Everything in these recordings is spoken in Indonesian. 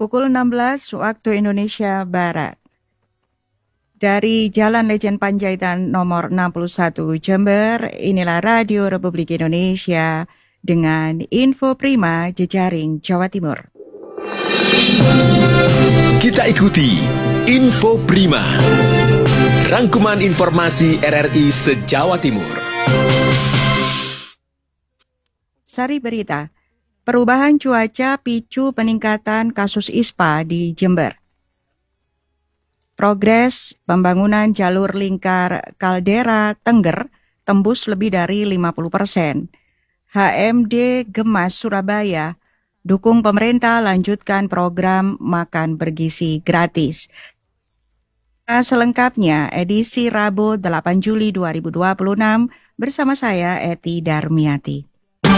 pukul 16 waktu Indonesia Barat. Dari Jalan Lejen Panjaitan nomor 61 Jember, inilah Radio Republik Indonesia dengan Info Prima Jejaring Jawa Timur. Kita ikuti Info Prima, rangkuman informasi RRI se-Jawa Timur. Sari berita, perubahan cuaca picu peningkatan kasus ISPA di Jember. Progres pembangunan jalur lingkar kaldera Tengger tembus lebih dari 50%. HMD Gemas Surabaya dukung pemerintah lanjutkan program makan bergizi gratis. Selengkapnya edisi Rabu 8 Juli 2026 bersama saya Eti Darmiati.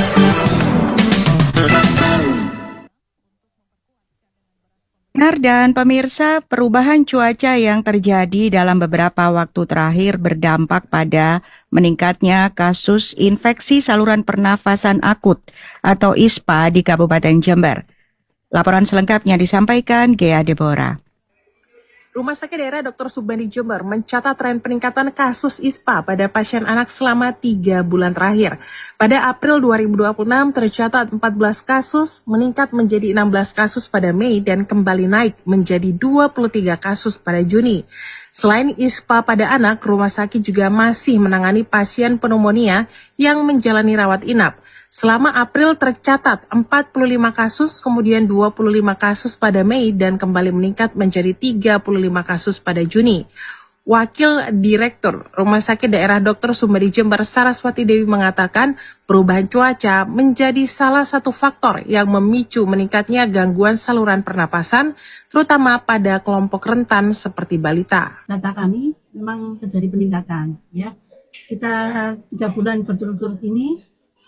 Dan pemirsa, perubahan cuaca yang terjadi dalam beberapa waktu terakhir berdampak pada meningkatnya kasus infeksi saluran pernafasan akut atau ISPA di Kabupaten Jember. Laporan selengkapnya disampaikan Gea Deborah. Rumah Sakit Daerah Dr. Subandi Jember mencatat tren peningkatan kasus ISPA pada pasien anak selama 3 bulan terakhir. Pada April 2026 tercatat 14 kasus, meningkat menjadi 16 kasus pada Mei dan kembali naik menjadi 23 kasus pada Juni. Selain ISPA pada anak, rumah sakit juga masih menangani pasien pneumonia yang menjalani rawat inap. Selama April tercatat 45 kasus, kemudian 25 kasus pada Mei dan kembali meningkat menjadi 35 kasus pada Juni. Wakil Direktur Rumah Sakit Daerah Dr. Subandi Jember Saraswati Dewi mengatakan perubahan cuaca menjadi salah satu faktor yang memicu meningkatnya gangguan saluran pernapasan, terutama pada kelompok rentan seperti balita. Data kami memang terjadi peningkatan, ya. Kita 3 bulan berturut-turut ini.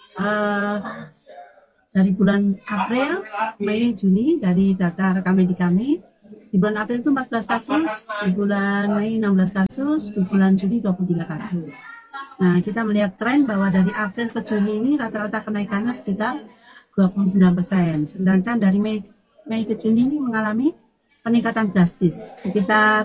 Dari bulan April, Mei, Juni, dari data rekam medik kami, di bulan April itu 14 kasus, di bulan Mei 16 kasus, di bulan Juni 23 kasus. Nah, kita melihat tren bahwa dari April ke Juni ini rata-rata kenaikannya sekitar 29%, sedangkan dari Mei ke Juni ini mengalami peningkatan drastis, sekitar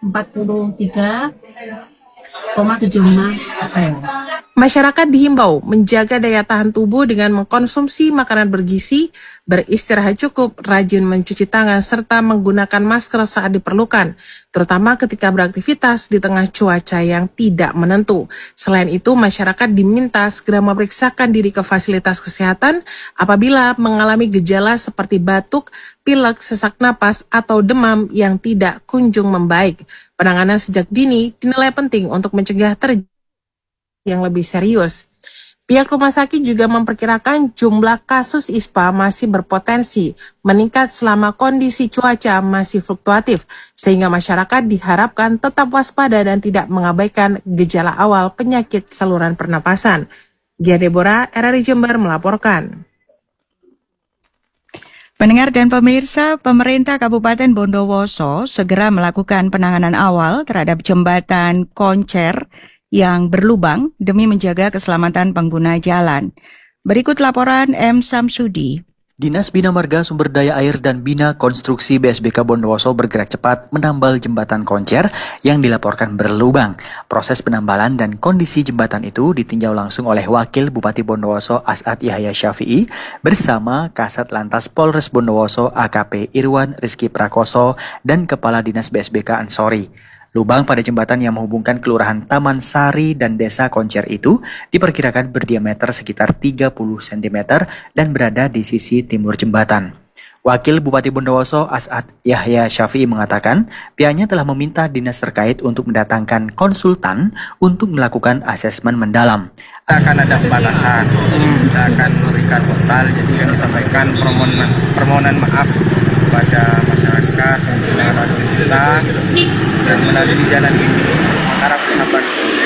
43,75%. Masyarakat dihimbau menjaga daya tahan tubuh dengan mengkonsumsi makanan bergizi, beristirahat cukup, rajin mencuci tangan, serta menggunakan masker saat diperlukan, terutama ketika beraktivitas di tengah cuaca yang tidak menentu. Selain itu, masyarakat diminta segera memeriksakan diri ke fasilitas kesehatan apabila mengalami gejala seperti batuk, pilek, sesak napas, atau demam yang tidak kunjung membaik. Penanganan sejak dini dinilai penting untuk mencegah terjadi yang lebih serius. Pihak rumah sakit juga memperkirakan jumlah kasus ISPA masih berpotensi meningkat selama kondisi cuaca masih fluktuatif, sehingga masyarakat diharapkan tetap waspada dan tidak mengabaikan gejala awal penyakit saluran pernapasan. Gea Deborah, RRI Jember melaporkan. Pendengar dan pemirsa, pemerintah Kabupaten Bondowoso segera melakukan penanganan awal terhadap jembatan Koncer yang berlubang demi menjaga keselamatan pengguna jalan. Berikut laporan M. Samsudi. Dinas Bina Marga Sumber Daya Air dan Bina Konstruksi BSBK Bondowoso bergerak cepat menambal jembatan Koncer yang dilaporkan berlubang. Proses penambalan dan kondisi jembatan itu ditinjau langsung oleh Wakil Bupati Bondowoso As'ad Yahya Syafi'i bersama Kasat Lantas Polres Bondowoso AKP Irwan Rizky Prakoso dan Kepala Dinas BSBK Ansori. Lubang pada jembatan yang menghubungkan Kelurahan Taman Sari dan Desa Koncer itu diperkirakan berdiameter sekitar 30 cm dan berada di sisi timur jembatan. Wakil Bupati Bondowoso As'ad Yahya Syafi'i mengatakan pihaknya telah meminta dinas terkait untuk mendatangkan konsultan untuk melakukan asesmen mendalam. Akan ada pembatasan, kita akan memberikan total, jadi kami sampaikan permohonan maaf kepada masyarakat untuk lalu lintas dan melalui jalan ini harap bersabar.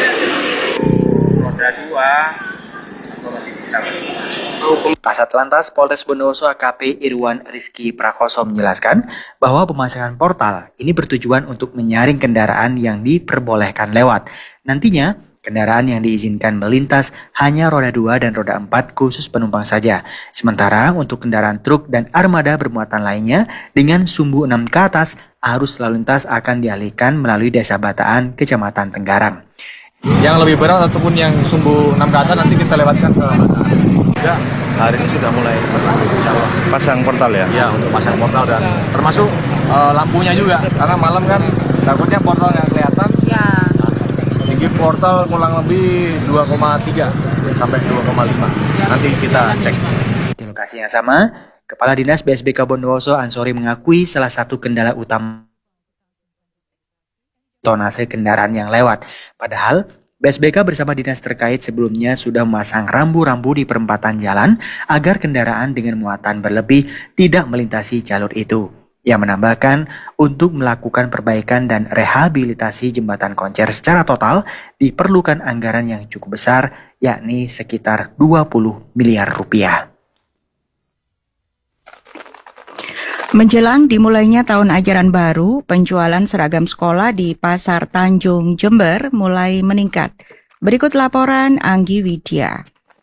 Roda 2 masih bisa. Kasat Lantas Polres Bondowoso AKP Irwan Rizky Prakoso menjelaskan bahwa pemasangan portal ini bertujuan untuk menyaring kendaraan yang diperbolehkan lewat. Nantinya Kendaraan yang diizinkan melintas hanya roda 2 dan roda 4 khusus penumpang saja. Sementara untuk kendaraan truk dan armada bermuatan lainnya dengan sumbu 6 ke atas, arus lalu lintas akan dialihkan melalui Desa Bataan, Kecamatan Tenggarang. Yang lebih berat ataupun yang sumbu 6 ke atas nanti kita lewatkan ke Bataan. Ya, hari ini sudah mulai berlaku. Pasang portal ya? Ya, untuk pasang portal dan termasuk lampunya juga. Karena malam kan takutnya portal nggak kelihatan. Ya. Tinggi portal kurang lebih 2,3 sampai 2,5. Nanti kita cek. Di lokasi yang sama, Kepala Dinas BSBK Bondowoso Ansori mengakui salah satu kendala utama tonase kendaraan yang lewat. Padahal BSBK bersama dinas terkait sebelumnya sudah memasang rambu-rambu di perempatan jalan agar kendaraan dengan muatan berlebih tidak melintasi jalur itu. Yang menambahkan untuk melakukan perbaikan dan rehabilitasi jembatan Koncer secara total diperlukan anggaran yang cukup besar, yakni sekitar 20 miliar rupiah. Menjelang dimulainya tahun ajaran baru, penjualan seragam sekolah di Pasar Tanjung Jember mulai meningkat. Berikut laporan Anggi Widya.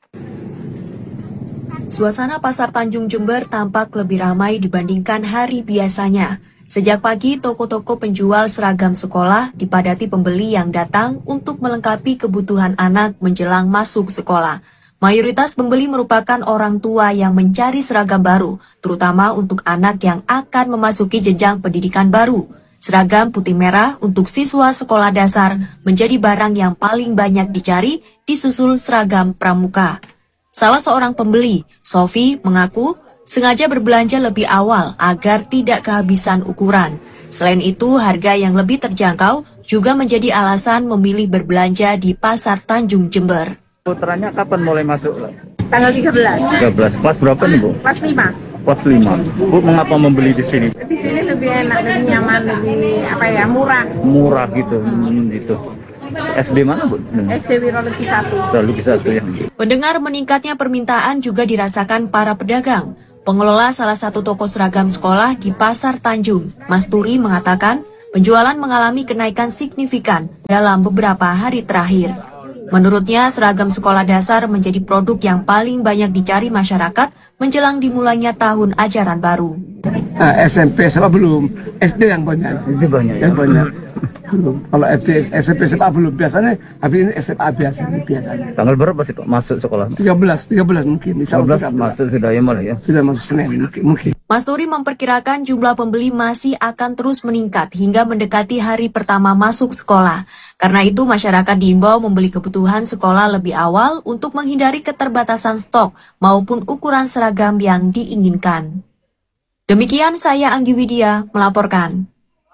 Suasana Pasar Tanjung Jember tampak lebih ramai dibandingkan hari biasanya. Sejak pagi, toko-toko penjual seragam sekolah dipadati pembeli yang datang untuk melengkapi kebutuhan anak menjelang masuk sekolah. Mayoritas pembeli merupakan orang tua yang mencari seragam baru, terutama untuk anak yang akan memasuki jenjang pendidikan baru. Seragam putih merah untuk siswa sekolah dasar menjadi barang yang paling banyak dicari, disusul seragam pramuka. Salah seorang pembeli, Sofi, mengaku sengaja berbelanja lebih awal agar tidak kehabisan ukuran. Selain itu, harga yang lebih terjangkau juga menjadi alasan memilih berbelanja di Pasar Tanjung Jember. Putranya kapan mulai masuk? Tanggal 13. 13. Kelas berapa nih, Bu? Kelas 5. Kelas 5. Bu, mengapa membeli di sini? Di sini lebih enak, lebih nyaman, lebih murah. Murah gitu. Gitu. SD mana, Bu? SD Wirologi 1. Wirologi 1 yang. Mendengar meningkatnya permintaan juga dirasakan para pedagang. Pengelola salah satu toko seragam sekolah di Pasar Tanjung, Mas Turi, mengatakan penjualan mengalami kenaikan signifikan dalam beberapa hari terakhir. Menurutnya, seragam sekolah dasar menjadi produk yang paling banyak dicari masyarakat menjelang dimulainya tahun ajaran baru. SMP SMA belum, SD yang banyak. Ini banyak ya? Yang banyak. Belum. Kalau SD, SMP SMA belum. Biasanya, habis ini SMA biasanya. Tanggal berapa sih Pak masuk sekolah? 13 mungkin. 13 masuk sudah ya malah ya? Sudah masuk Senin mungkin. Mas Turi memperkirakan jumlah pembeli masih akan terus meningkat hingga mendekati hari pertama masuk sekolah. Karena itu masyarakat diimbau membeli kebutuhan sekolah lebih awal untuk menghindari keterbatasan stok maupun ukuran seragam yang diinginkan. Demikian saya Anggi Widya melaporkan.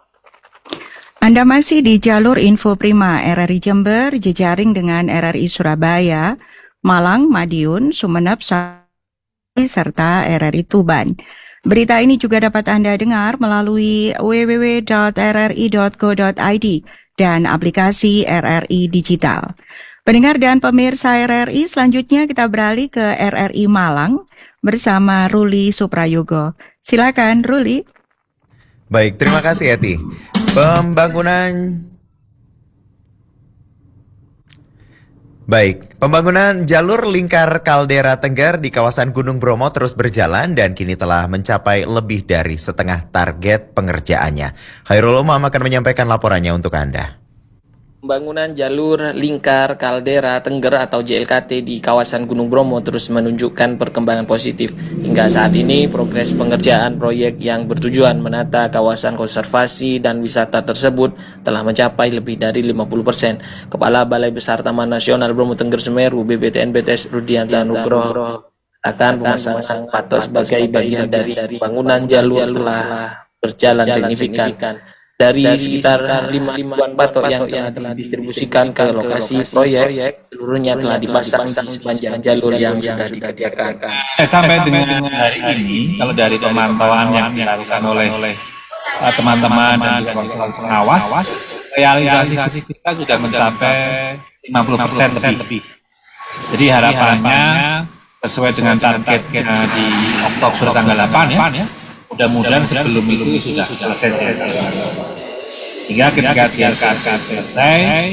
Anda masih di jalur Info Prima RRI Jember, jejaring dengan RRI Surabaya, Malang, Madiun, Sumeneb, serta RRI Tuban. Berita ini juga dapat Anda dengar melalui www.rri.co.id dan aplikasi RRI Digital. Pendengar dan pemirsa RRI, selanjutnya kita beralih ke RRI Malang bersama Ruli Suprayogo. Silakan Ruli. Baik, terima kasih Eti. Pembangunan jalur lingkar kaldera Tengger di kawasan Gunung Bromo terus berjalan dan kini telah mencapai lebih dari setengah target pengerjaannya. Hairul Umam akan menyampaikan laporannya untuk Anda. Pembangunan jalur lingkar kaldera Tengger atau JLKT di kawasan Gunung Bromo terus menunjukkan perkembangan positif. Hingga saat ini progres pengerjaan proyek yang bertujuan menata kawasan konservasi dan wisata tersebut telah mencapai lebih dari 50%. Kepala Balai Besar Taman Nasional Bromo Tengger Semeru BPTN-BTS Rudianta Nugroho akan pemasangan patok sebagai bagian dari bangunan jalur telah berjalan signifikan. Dari sekitar 5 patok yang telah didistribusikan ke lokasi proyek, seluruhnya telah dipasang di sepanjang jalur yang sudah dikerjakan. Sampai dengan hari ini, kalau dari pemantauan yang dilakukan oleh teman-teman dan juga pengawas, realisasi kita sudah mencapai 50% lebih. Jadi harapannya sesuai dengan targetnya di Oktober tanggal 8 ya. Mudah-mudahan sebelum itu sudah selesai. Sehingga ketika JLKT selesai,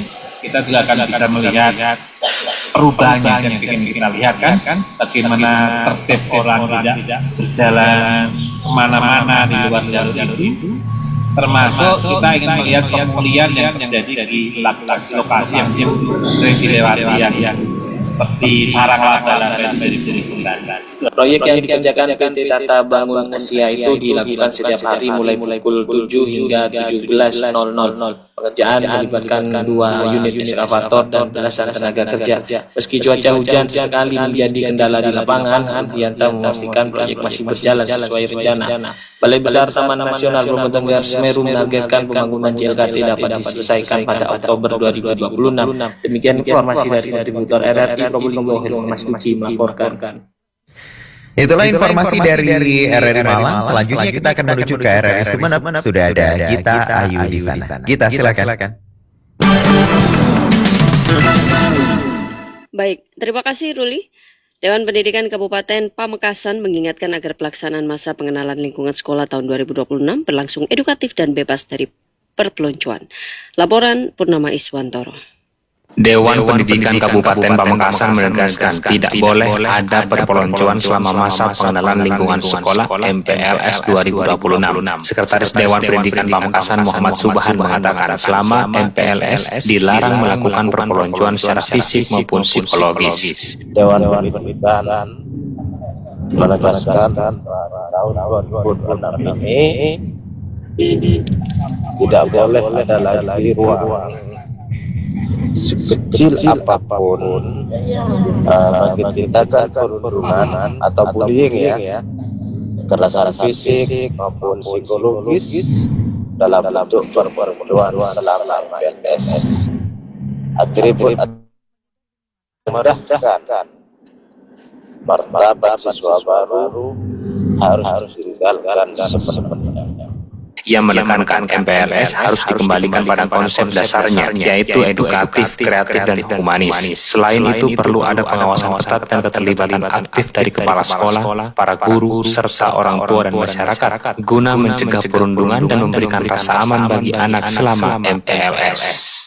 kita juga akan bisa melihat perubahan yang ingin kita lihat kan, bagaimana tertib orang tidak berjalan kemana-mana di luar jalur itu, termasuk kita ingin melihat pemulihan yang terjadi di lokasi yang sering dilewati yang seperti sarang laba-laba dari bulan. Proyek yang dikerjakan PT Tata Bangun Asia itu dilakukan setiap hari mulai pukul 7 hingga 17.00. Pengerjaan melibatkan 2 unit eskavator dan belasan tenaga kerja. Meski cuaca hujan sesekali menjadi kendala di lapangan, Rudianta memastikan proyek masih berjalan sesuai rencana. Balai Besar Taman Nasional Bromo Tengger Semeru menargetkan pembangunan JLKT dapat diselesaikan pada Oktober 2026. Demikian informasi dari kontributor RRI Probolinggo, Herman Masduki melaporkan. Itulah informasi dari RRI Malang. Selanjutnya kita akan menuju ke RRI Sumeneb. Sudah ada Gita Ayu di sana. Gita, silakan. Baik, terima kasih Ruli. Dewan Pendidikan Kabupaten Pamekasan mengingatkan agar pelaksanaan masa pengenalan lingkungan sekolah tahun 2026 berlangsung edukatif dan bebas dari perpeloncoan. Laporan Purnama Iswantoro. Dewan Pendidikan Kabupaten Pamekasan menegaskan tidak boleh ada perpeloncoan selama masa pengenalan lingkungan sekolah MPLS 2026. Sekretaris Dewan Pendidikan Pamekasan Muhammad Subhan mengatakan selama MPLS dilarang melakukan perpeloncoan secara fisik maupun psikologis. Dewan Pendidikan menegaskan tahun 2026 ini tidak boleh ada lagi ruang sekecil apapun bagi tindakan perundungan atau bullying ya, kekerasan fisik maupun psikologis dalam bentuk perpeloncoan selama MPLS. Atribut memudahkan martabat siswa baru harus ditinggalkan sepenuhnya. Ia menekankan MPLS harus dikembalikan pada konsep dasarnya, yaitu edukatif, kreatif, dan humanis. Selain itu, perlu ada pengawasan ketat dan keterlibatan aktif dari kepala sekolah, para guru, serta orang tua dan masyarakat, guna mencegah perundungan dan memberikan rasa aman bagi anak selama MPLS.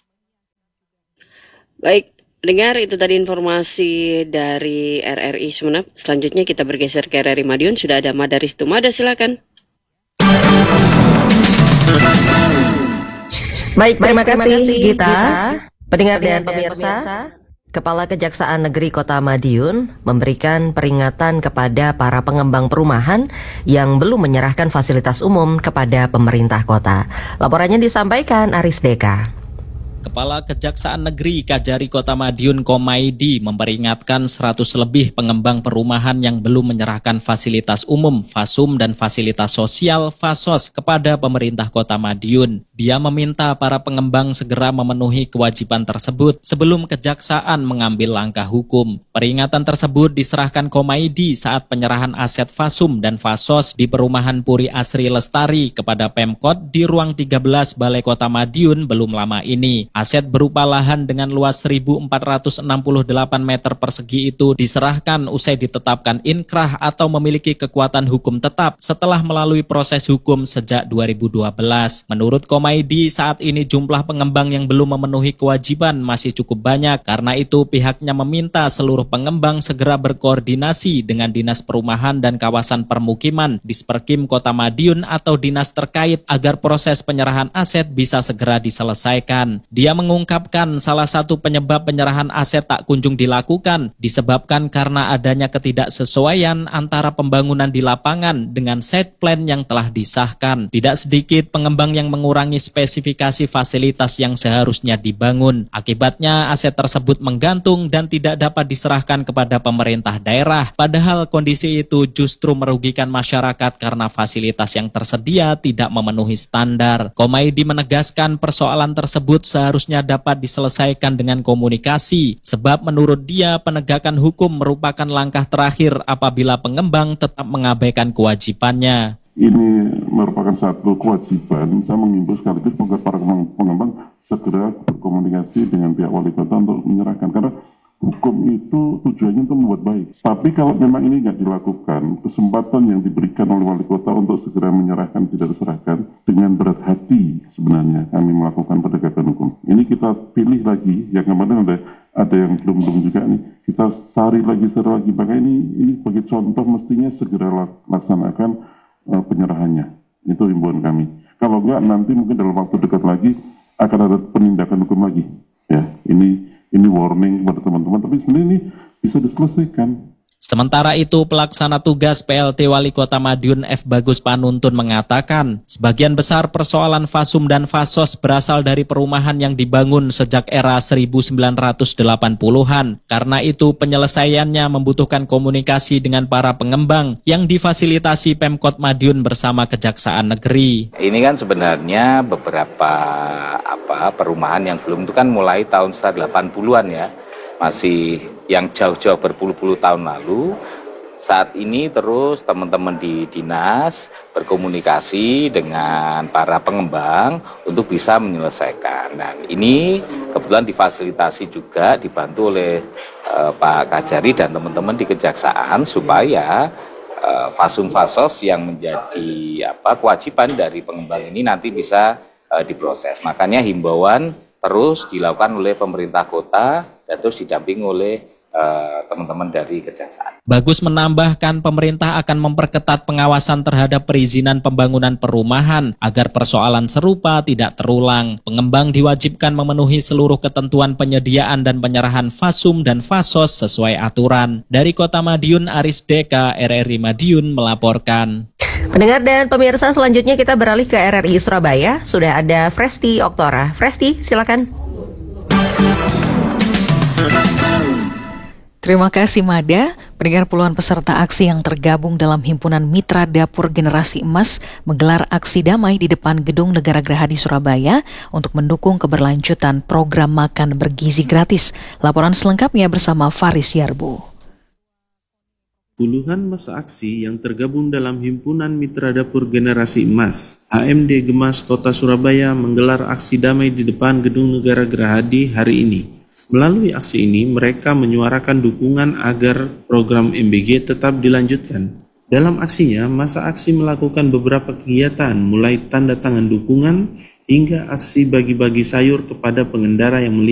Baik, dengar itu tadi informasi dari RRI Sumeneb. Selanjutnya kita bergeser ke RRI Madiun. Sudah ada Madaris Tumada, silakan. Baik, terima kasih Gita. Pendengar dan pemirsa, Kepala Kejaksaan Negeri Kota Madiun memberikan peringatan kepada para pengembang perumahan yang belum menyerahkan fasilitas umum kepada pemerintah kota. Laporannya disampaikan Aris Deka. Kepala Kejaksaan Negeri Kajari Kota Madiun Komaidi memperingatkan 100 lebih pengembang perumahan yang belum menyerahkan fasilitas umum FASUM dan fasilitas sosial FASOS kepada pemerintah Kota Madiun. Dia meminta para pengembang segera memenuhi kewajiban tersebut sebelum Kejaksaan mengambil langkah hukum. Peringatan tersebut diserahkan Komaidi saat penyerahan aset FASUM dan FASOS di perumahan Puri Asri Lestari kepada Pemkot di ruang 13 Balai Kota Madiun belum lama ini. Aset berupa lahan dengan luas 1.468 meter persegi itu diserahkan usai ditetapkan inkrah atau memiliki kekuatan hukum tetap setelah melalui proses hukum sejak 2012. Menurut Komaidi, saat ini jumlah pengembang yang belum memenuhi kewajiban masih cukup banyak. Karena itu pihaknya meminta seluruh pengembang segera berkoordinasi dengan Dinas Perumahan dan Kawasan Permukiman, Disperkim Kota Madiun atau dinas terkait agar proses penyerahan aset bisa segera diselesaikan. Dia mengungkapkan salah satu penyebab penyerahan aset tak kunjung dilakukan disebabkan karena adanya ketidaksesuaian antara pembangunan di lapangan dengan site plan yang telah disahkan. Tidak sedikit pengembang yang mengurangi spesifikasi fasilitas yang seharusnya dibangun. Akibatnya aset tersebut menggantung dan tidak dapat diserahkan kepada pemerintah daerah. Padahal kondisi itu justru merugikan masyarakat karena fasilitas yang tersedia tidak memenuhi standar. Komaidi menegaskan persoalan tersebut seharusnya dapat diselesaikan dengan komunikasi, sebab menurut dia penegakan hukum merupakan langkah terakhir apabila pengembang tetap mengabaikan kewajibannya. Ini merupakan satu kewajiban, saya mengimbau sekaligus para pengembang segera berkomunikasi dengan pihak wali kota untuk menyerahkan, karena Hukum itu tujuannya untuk membuat baik. Tapi kalau memang ini nggak dilakukan, kesempatan yang diberikan oleh wali kota untuk segera menyerahkan tidak diserahkan, dengan berat hati sebenarnya kami melakukan penegakan hukum. Ini kita pilih lagi, yang kemarin ada yang belum juga nih. Kita cari lagi. Maka ini sebagai contoh mestinya segera laksanakan penyerahannya. Itu himbauan kami. Kalau enggak nanti mungkin dalam waktu dekat lagi akan ada penindakan hukum lagi. Ya, ini warning kepada teman-teman, tapi sebenarnya ini bisa diselesaikan. Sementara itu, pelaksana tugas PLT Wali Kota Madiun F. Bagus Panuntun mengatakan, sebagian besar persoalan fasum dan fasos berasal dari perumahan yang dibangun sejak era 1980-an. Karena itu, penyelesaiannya membutuhkan komunikasi dengan para pengembang yang difasilitasi Pemkot Madiun bersama Kejaksaan Negeri. Ini kan sebenarnya beberapa perumahan yang belum itu kan mulai tahun sekitar 80-an ya. Masih yang jauh-jauh berpuluh-puluh tahun lalu. Saat ini terus teman-teman di dinas berkomunikasi dengan para pengembang untuk bisa menyelesaikan. Dan ini kebetulan difasilitasi juga dibantu oleh Pak Kajari dan teman-teman di Kejaksaan supaya fasum fasos yang menjadi kewajiban dari pengembang ini nanti bisa diproses. Makanya himbauan terus dilakukan oleh pemerintah kota dan terus didampingi oleh teman-teman dari Kejaksaan. Bagus menambahkan pemerintah akan memperketat pengawasan terhadap perizinan pembangunan perumahan agar persoalan serupa tidak terulang. Pengembang diwajibkan memenuhi seluruh ketentuan penyediaan dan penyerahan fasum dan fasos sesuai aturan. Dari Kota Madiun, Aris Deka, RRI Madiun melaporkan. Pendengar dan pemirsa, selanjutnya kita beralih ke RRI Surabaya. Sudah ada Fresti Oktora. Fresti, silakan. Terima kasih Mada. Pendengar, puluhan peserta aksi yang tergabung dalam Himpunan Mitra Dapur Generasi Emas menggelar aksi damai di depan Gedung Negara Gerahadi Surabaya untuk mendukung keberlanjutan program makan bergizi gratis. Laporan selengkapnya bersama Faris Yarbo. Puluhan massa aksi yang tergabung dalam Himpunan Mitra Dapur Generasi Emas HMD Gemas Kota Surabaya menggelar aksi damai di depan Gedung Negara Gerahadi hari ini. Melalui aksi ini, mereka menyuarakan dukungan agar program MBG tetap dilanjutkan. Dalam aksinya, massa aksi melakukan beberapa kegiatan, mulai tanda tangan dukungan hingga aksi bagi-bagi sayur kepada pengendara yang melintas.